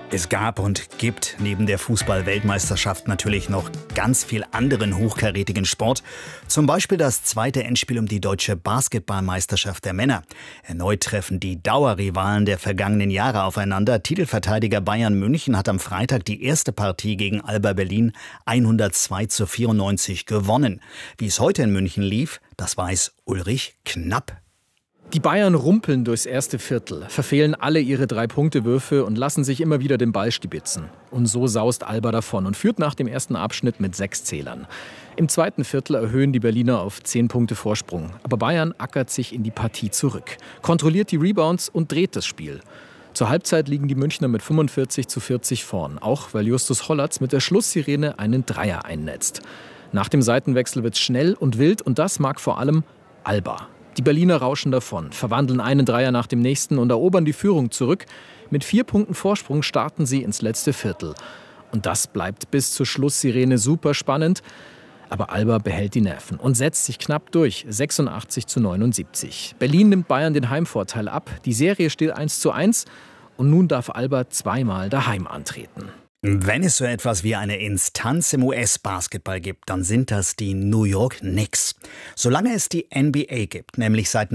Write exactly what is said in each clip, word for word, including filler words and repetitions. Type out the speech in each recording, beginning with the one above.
Es gab und gibt neben der Fußball-Weltmeisterschaft natürlich noch ganz viel anderen hochkarätigen Sport. Zum Beispiel das zweite Endspiel um die deutsche Basketballmeisterschaft der Männer. Erneut treffen die Dauerrivalen der vergangenen Jahre aufeinander. Titelverteidiger Bayern München hat am Freitag die erste Partie gegen Alba Berlin hundertzwei zu vierundneunzig gewonnen. Wie es heute in München lief, das weiß Ulrich Knapp. Die Bayern rumpeln durchs erste Viertel, verfehlen alle ihre Drei-Punkte-Würfe und lassen sich immer wieder den Ball stibitzen. Und so saust Alba davon und führt nach dem ersten Abschnitt mit sechs Zählern. Im zweiten Viertel erhöhen die Berliner auf zehn Punkte Vorsprung. Aber Bayern ackert sich in die Partie zurück, kontrolliert die Rebounds und dreht das Spiel. Zur Halbzeit liegen die Münchner mit fünfundvierzig zu vierzig vorn, auch weil Justus Hollatz mit der Schlusssirene einen Dreier einnetzt. Nach dem Seitenwechsel wird's schnell und wild und das mag vor allem Alba. Die Berliner rauschen davon, verwandeln einen Dreier nach dem nächsten und erobern die Führung zurück. Mit vier Punkten Vorsprung starten sie ins letzte Viertel. Und das bleibt bis zur Schlusssirene super spannend. Aber Alba behält die Nerven und setzt sich knapp durch, sechsundachtzig zu neunundsiebzig. Berlin nimmt Bayern den Heimvorteil ab. Die Serie steht eins zu eins und nun darf Alba zweimal daheim antreten. Wenn es so etwas wie eine Instanz im U S-Basketball gibt, dann sind das die New York Knicks. Solange es die N B A gibt, nämlich seit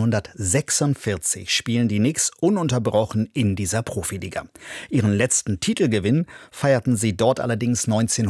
neunzehnhundertsechsundvierzig, spielen die Knicks ununterbrochen in dieser Profiliga. Ihren letzten Titelgewinn feierten sie dort allerdings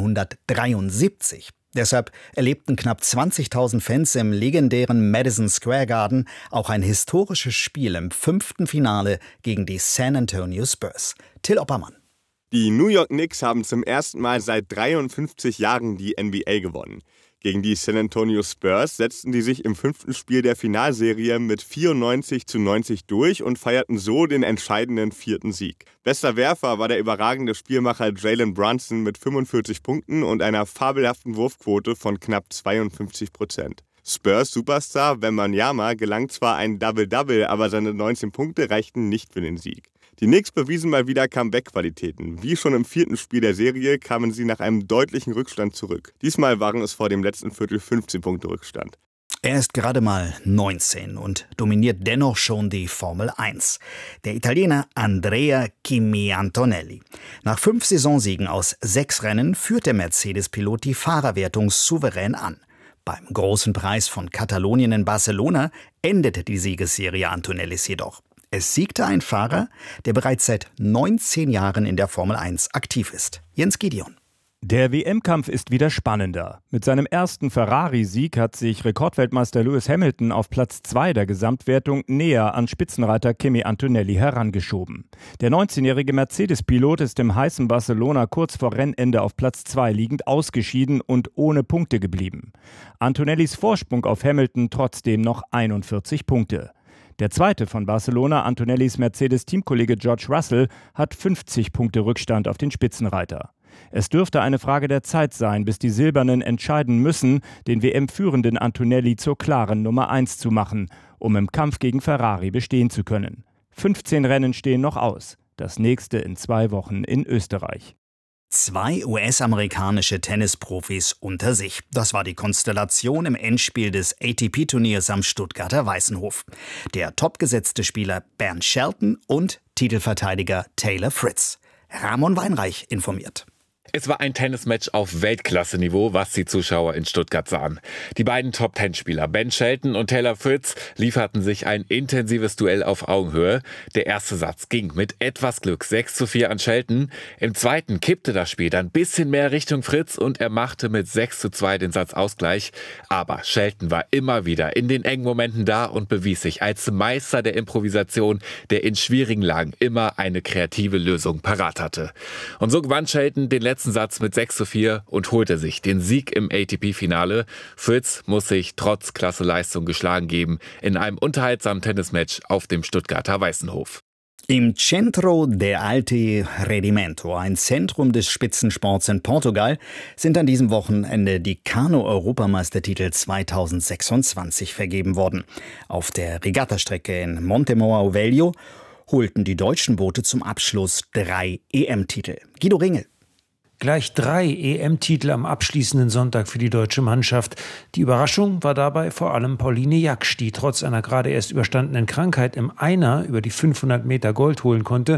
neunzehnhundertdreiundsiebzig. Deshalb erlebten knapp zwanzigtausend Fans im legendären Madison Square Garden auch ein historisches Spiel im fünften Finale gegen die San Antonio Spurs. Till Oppermann. Die New York Knicks haben zum ersten Mal seit dreiundfünfzig Jahren die N B A gewonnen. Gegen die San Antonio Spurs setzten die sich im fünften Spiel der Finalserie mit vierundneunzig zu neunzig durch und feierten so den entscheidenden vierten Sieg. Bester Werfer war der überragende Spielmacher Jalen Brunson mit fünfundvierzig Punkten und einer fabelhaften Wurfquote von knapp zweiundfünfzig Prozent. Spurs-Superstar Wembanyama gelang zwar ein Double-Double, aber seine neunzehn Punkte reichten nicht für den Sieg. Die Knicks bewiesen mal wieder Comeback-Qualitäten. Wie schon im vierten Spiel der Serie kamen sie nach einem deutlichen Rückstand zurück. Diesmal waren es vor dem letzten Viertel fünfzehn Punkte Rückstand. Er ist gerade mal neunzehn und dominiert dennoch schon die Formel eins. Der Italiener Andrea Kimi Antonelli. Nach fünf Saisonsiegen aus sechs Rennen führt der Mercedes-Pilot die Fahrerwertung souverän an. Beim großen Preis von Katalonien in Barcelona endete die Siegesserie Antonellis jedoch. Es siegte ein Fahrer, der bereits seit neunzehn Jahren in der Formel eins aktiv ist. Jens Gideon. Der W M-Kampf ist wieder spannender. Mit seinem ersten Ferrari-Sieg hat sich Rekordweltmeister Lewis Hamilton auf Platz zwei der Gesamtwertung näher an Spitzenreiter Kimi Antonelli herangeschoben. Der neunzehnjährige Mercedes-Pilot ist im heißen Barcelona kurz vor Rennende auf Platz zwei liegend ausgeschieden und ohne Punkte geblieben. Antonellis Vorsprung auf Hamilton trotzdem noch einundvierzig Punkte. Der zweite von Barcelona, Antonellis Mercedes-Teamkollege George Russell, hat fünfzig Punkte Rückstand auf den Spitzenreiter. Es dürfte eine Frage der Zeit sein, bis die Silbernen entscheiden müssen, den W M-führenden Antonelli zur klaren Nummer eins zu machen, um im Kampf gegen Ferrari bestehen zu können. fünfzehn Rennen stehen noch aus, das nächste in zwei Wochen in Österreich. Zwei U S-amerikanische Tennisprofis unter sich. Das war die Konstellation im Endspiel des A T P-Turniers am Stuttgarter Weißenhof. Der topgesetzte Spieler Bernd Shelton und Titelverteidiger Taylor Fritz. Ramon Weinreich informiert. Es war ein Tennismatch auf Weltklasse-Niveau, was die Zuschauer in Stuttgart sahen. Die beiden Top-Ten-Spieler Ben Shelton und Taylor Fritz lieferten sich ein intensives Duell auf Augenhöhe. Der erste Satz ging mit etwas Glück sechs zu vier an Shelton. Im zweiten kippte das Spiel dann ein bisschen mehr Richtung Fritz und er machte mit sechs zu zwei den Satzausgleich. Aber Shelton war immer wieder in den engen Momenten da und bewies sich als Meister der Improvisation, der in schwierigen Lagen immer eine kreative Lösung parat hatte. Und so gewann Shelton den letzten Satz mit sechs zu vier und holte sich den Sieg im A T P-Finale. Fritz muss sich trotz klasse Leistung geschlagen geben in einem unterhaltsamen Tennismatch auf dem Stuttgarter Weißenhof. Im Centro de Alto Rendimento, ein Zentrum des Spitzensports in Portugal, sind an diesem Wochenende die Kanu-Europameistertitel zweitausendsechsundzwanzig vergeben worden. Auf der Regattastrecke in Montemor Velho holten die deutschen Boote zum Abschluss drei E M-Titel. Guido Ringel. Gleich drei E M-Titel am abschließenden Sonntag für die deutsche Mannschaft. Die Überraschung war dabei vor allem Pauline Jaksch, die trotz einer gerade erst überstandenen Krankheit im Einer über die fünfhundert Meter Gold holen konnte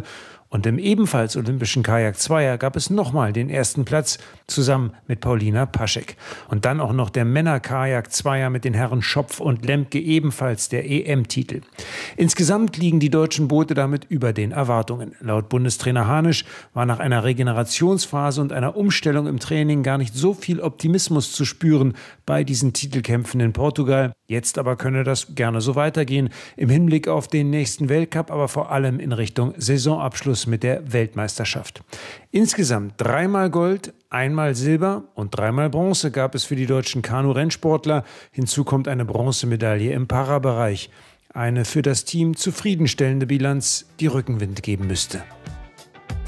Und im ebenfalls olympischen Kajak-Zweier gab es nochmal den ersten Platz zusammen mit Paulina Paschek. Und dann auch noch der Männer-Kajak-Zweier mit den Herren Schopf und Lemke, ebenfalls der E M-Titel. Insgesamt liegen die deutschen Boote damit über den Erwartungen. Laut Bundestrainer Hanisch war nach einer Regenerationsphase und einer Umstellung im Training gar nicht so viel Optimismus zu spüren bei diesen Titelkämpfen in Portugal. Jetzt aber könne das gerne so weitergehen, im Hinblick auf den nächsten Weltcup, aber vor allem in Richtung Saisonabschluss mit der Weltmeisterschaft. Insgesamt dreimal Gold, einmal Silber und dreimal Bronze gab es für die deutschen Kanu-Rennsportler. Hinzu kommt eine Bronzemedaille im Parabereich. Eine für das Team zufriedenstellende Bilanz, die Rückenwind geben müsste.